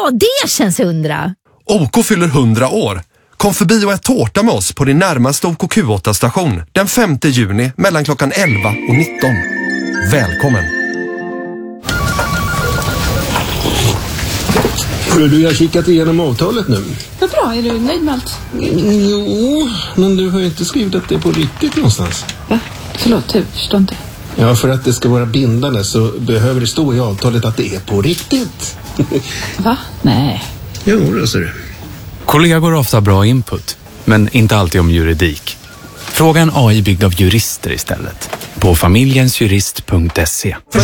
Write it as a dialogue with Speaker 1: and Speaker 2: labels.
Speaker 1: Ja, det känns 100.
Speaker 2: OK fyller 100 år. Kom förbi och ät tårta med oss på din närmaste OKQ8-station den 5 juni mellan klockan 11 och 19. Välkommen!
Speaker 3: Du har kikat igenom avtalet nu.
Speaker 4: Vad bra, är du nöjd med allt?
Speaker 3: Jo, men du har ju inte skrivit att det är på riktigt någonstans.
Speaker 4: Va? Förlåt, jag förstår inte.
Speaker 3: Ja, för att det ska vara bindande så behöver det stå i avtalet att det är på riktigt.
Speaker 4: Va? Nej.
Speaker 3: Jo, det ser du.
Speaker 5: Kollegor har ofta bra input, men inte alltid om juridik. Fråga en AI byggd av jurister istället. På familjensjurist.se.